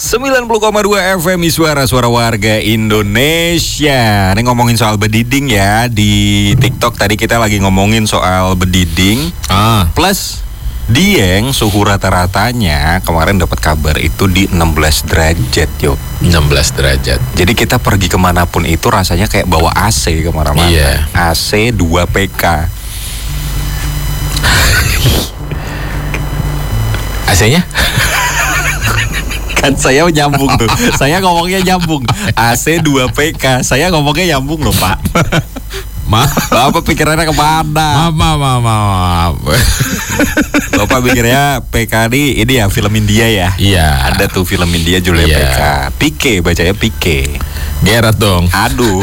90,2 FM Suara warga Indonesia. Ini ngomongin soal bediding ya. Di TikTok tadi kita lagi ngomongin soal bediding plus Dieng, suhu rata-ratanya kemarin dapat kabar itu di 16 derajat yuk. 16 derajat. Jadi kita pergi kemanapun itu rasanya kayak bawa AC kemana-mana. Iya. AC 2 PK. AC-nya? Kan saya nyambung tuh. Saya ngomongnya nyambung. AC 2 PK. Saya ngomongnya nyambung loh Pak. Bapak pikirannya kemana? Maaf. Bapak pikirnya PK ini ya film India ya? Iya. Ada tuh film India judulnya Iya. PK. Pike, bacanya Pike. Geret dong. Aduh.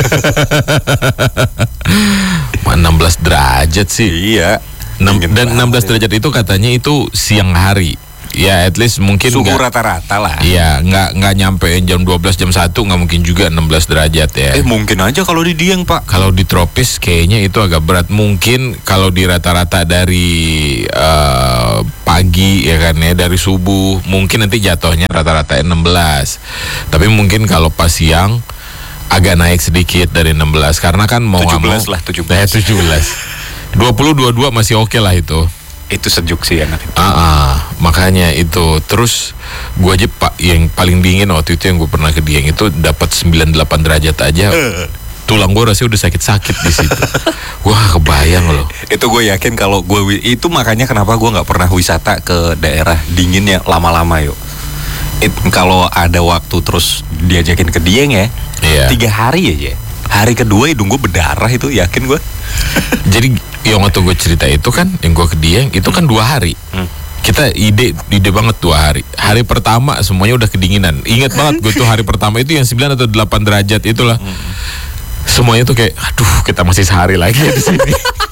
16 derajat sih. Iya. Dan 16 derajat itu katanya itu siang hari. Ya at least mungkin suhu rata-rata lah. Iya, nggak nyampein jam 12 jam 1, nggak mungkin juga 16 derajat ya. Mungkin aja kalau di Dieng Pak. Kalau di tropis kayaknya itu agak berat. Mungkin kalau di rata-rata dari pagi ya kan ya, dari subuh mungkin nanti jatuhnya rata-rata 16. Tapi mungkin kalau pas siang agak naik sedikit dari 16 karena kan mau 17 lah, 17. 20 22 masih oke lah itu. Itu sejuk sih enak itu. Makanya itu. Terus gue aja Pak yang paling dingin waktu itu yang gue pernah ke Dieng itu dapat 98 derajat aja. Tulang gue rasanya udah sakit-sakit di situ. Wah, kebayang loh. Itu gue yakin kalau gue itu makanya kenapa gue nggak pernah wisata ke daerah dingin yang lama-lama yuk. Kalau ada waktu terus diajakin ke Dieng ya. Iya. 3 hari aja. Hari kedua hidung gue berdarah itu yakin gue. Jadi yang waktu gue cerita itu kan yang gue ke Dieng itu kan 2 hari. Kita ide banget 2 hari. Hari pertama semuanya udah kedinginan. Ingat banget gue tuh hari pertama itu yang 9 atau 8 derajat itulah. Semuanya tuh kayak aduh kita masih sehari lagi ya di sini.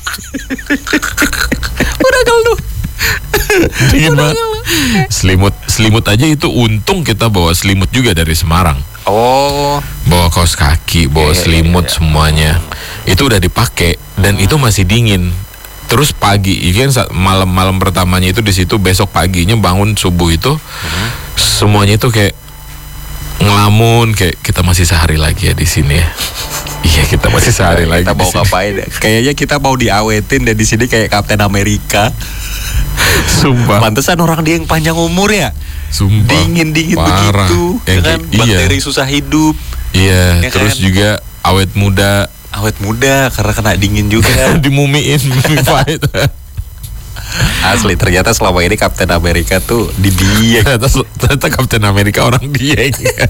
Udah kalau dingin banget. Selimut aja itu untung kita bawa selimut juga dari Semarang. Bawa kaos kaki, bawa selimut semuanya. Itu udah dipakai dan itu masih dingin. Terus pagi, kan malam pertamanya itu di situ, besok paginya bangun subuh itu semuanya itu kayak ngelamun kayak kita masih sehari lagi ya di sini ya. Iya, kita masih sehari lagi. Kita mau ngapain? Kayaknya kita mau diawetin dan di sini kayak Kapten Amerika. Sumpah. Pantesan orang dia yang panjang umur ya. Sumpah. Dingin parah. Begitu, ya kan? Bakteri susah hidup. Iya, ya terus kan? juga awet muda Karena kena dingin juga. Dimumiin, mumified. Asli, ternyata selama ini Kapten Amerika tuh di Dieng. Ternyata Kapten Amerika orang Dieng.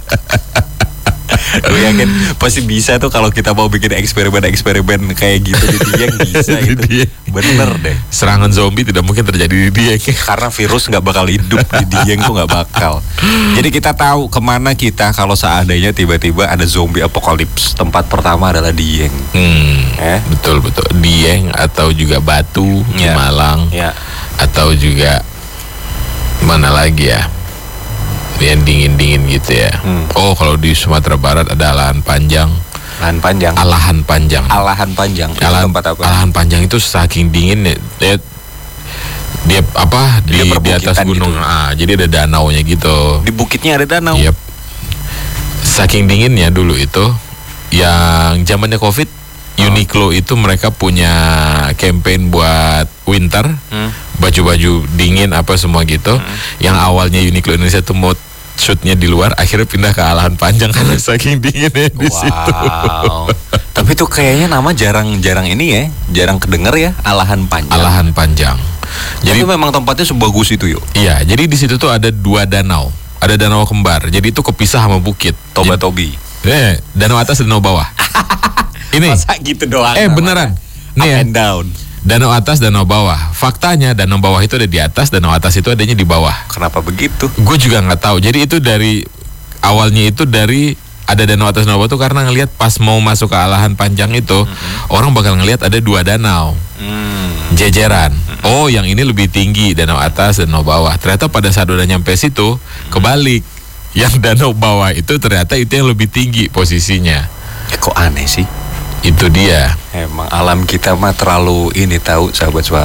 Gue yakin pasti bisa tuh kalau kita mau bikin eksperimen kayak gitu di Dieng bisa itu. Bener deh. Serangan zombie tidak mungkin terjadi di Dieng. Karena virus nggak bakal hidup di Dieng tuh nggak bakal. Jadi kita tahu kemana kita kalau seandainya tiba-tiba ada zombie apokalips. Tempat pertama adalah Dieng. Betul. Dieng atau juga Batu di Malang. Atau juga mana lagi ya? Yang dingin-dingin gitu ya. Kalau di Sumatera Barat ada Alahan Panjang. Alahan Tempat apa? Alahan Panjang itu saking dingin ya. Dia di atas gunung. Gitu. Jadi ada danaunya gitu. Di bukitnya ada danau. Yep. Saking dinginnya dulu itu yang zamannya Covid, Uniqlo itu mereka punya campaign buat winter. Baju-baju dingin apa semua gitu. Yang awalnya Uniqlo Indonesia tuh mau shootnya di luar, akhirnya pindah ke Alahan Panjang karena saking dinginnya di situ. Tapi tuh kayaknya nama jarang ini ya, jarang kedenger ya, Alahan Panjang. Jadi memang tempatnya sebagus itu yuk. Iya, jadi di situ tuh ada 2 danau, ada danau kembar. Jadi itu kepisah sama bukit. Toba-tobi. Danau atas, danau bawah. Ini. Masa gitu doang. Beneran. Nih up and down. Danau atas, danau bawah. Faktanya danau bawah itu ada di atas, danau atas itu adanya di bawah. Kenapa begitu? Gue juga nggak tahu. Jadi itu dari awalnya itu dari ada danau atas, danau bawah tuh karena ngelihat pas mau masuk ke Alahan Panjang itu orang bakal ngelihat ada 2 danau jejeran. Yang ini lebih tinggi, danau atas, danau bawah. Ternyata pada saat udah nyampe situ kebalik. Yang danau bawah itu ternyata itu yang lebih tinggi posisinya. Kok aneh sih? Itu dia. Emang alam kita mah terlalu ini tahu sahabat suara.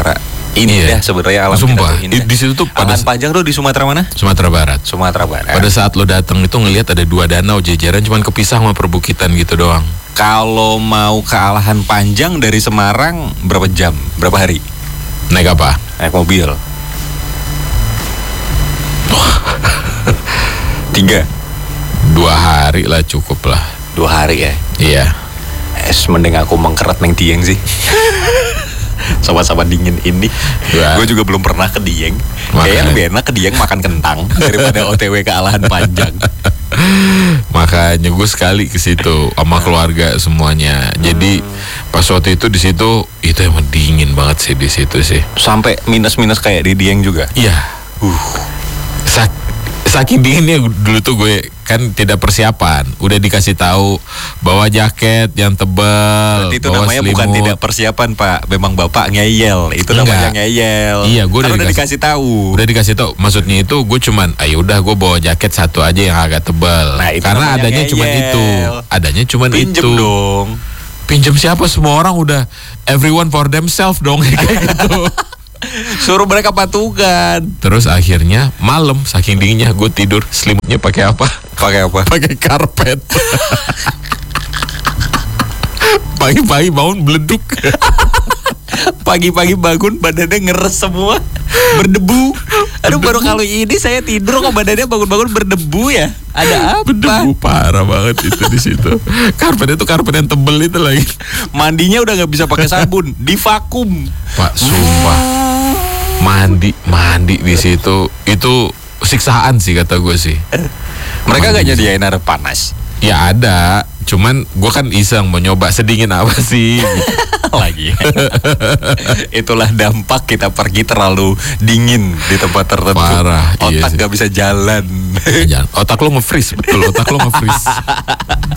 Indah sebenarnya alam Sumpah, kita tuh indah. di situ tuh Alam Panjang tuh di Sumatera mana? Sumatera Barat. Sumatera Barat. Pada saat lo datang itu ngelihat ada 2 danau jejeran, cuman kepisah sama perbukitan gitu doang. Kalau mau ke Alahan Panjang dari Semarang berapa jam? Berapa hari? Naik apa? Naik mobil. 3 hari lah, cukup lah. 2 hari ya? Iya. Mending aku mengkerat neng Dieng sih. Sama-sama dingin ini. Gue juga belum pernah ke Dieng. Kayaknya lebih enak ke Dieng makan kentang daripada OTW ke Alahan Panjang. Makanya gue sekali ke situ sama keluarga semuanya. Jadi pas waktu itu di situ itu emang dingin banget sih di situ sih. Sampai minus-minus kayak di Dieng juga. Iya. Saking dinginnya dulu tuh gue kan tidak persiapan. Udah dikasih tahu bawa jaket yang tebal. Berarti itu namanya selimut. Bukan tidak persiapan, Pak. Memang Bapak ngeyel. Itu namanya ngeyel. Iya, gue udah dikasih tahu. Udah dikasih tahu. Maksudnya itu gue cuman, ayo udah gue bawa jaket satu aja yang agak tebal. Nah, karena adanya cuma itu. Adanya cuma itu. Pinjem dong. Pinjem siapa? Semua orang udah everyone for themselves dong kayak gitu. Suruh mereka patungan. Terus akhirnya malam saking dinginnya gue tidur, selimutnya pakai apa? Pakai apa? Pakai karpet. Pagi-pagi bangun beleduk. Pagi-pagi bangun badannya ngeres semua, berdebu. Aduh, baru kali ini saya tidur kok badannya bangun-bangun berdebu ya. Ada apa? Berdebu parah banget itu di situ. Karpetnya tuh karpet yang tebel itu lagi. Mandinya udah nggak bisa pakai sabun, divakum. Pak, sumpah. Mandi di situ itu siksaan sih kata gue sih. Mereka gak nyediain air panas? Ya ada, cuman gue kan iseng mau nyoba sedingin apa sih lagi. Itulah dampak kita pergi terlalu dingin di tempat tertentu. Parah. Otak gak bisa jalan. Otak lo nge-freeze, betul. Otak lo nge-freeze.